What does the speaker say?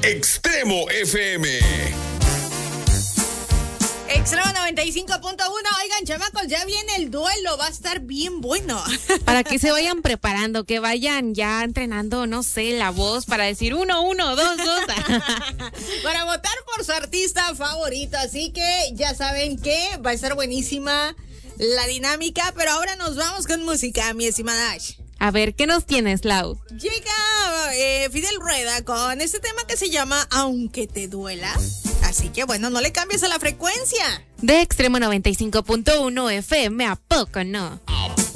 Extremo FM. Extremo 95.1. Oigan, chamacos, ya viene el duelo. Va a estar bien bueno. Para que se vayan preparando, que vayan ya entrenando, no sé, la voz para decir 1, 1, 2, 2. Para votar por su artista favorito. Así que ya saben que va a estar buenísima la dinámica. Pero ahora nos vamos con música, mi estimada Ash. A ver, ¿qué nos tienes, Lau? Llega Fidel Rueda con este tema que se llama Aunque te duela. Así que bueno, no le cambies a la frecuencia. De Extremo 95.1 FM, ¿a poco no?